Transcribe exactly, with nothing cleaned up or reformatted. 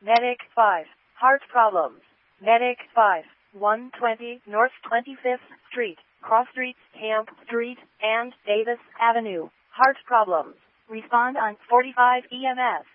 Medic five. Heart problems. Medic five. one twenty North twenty-fifth Street, Cross Street, Camp Street, and Davis Avenue. Heart problems. Respond on forty-five E M S.